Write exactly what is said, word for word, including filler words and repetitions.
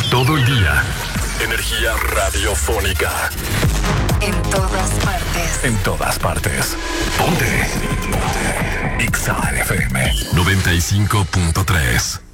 Todo el día. Energía radiofónica. En todas partes. En todas partes. Ponte. Ponte. X A F M noventa y cinco punto tres.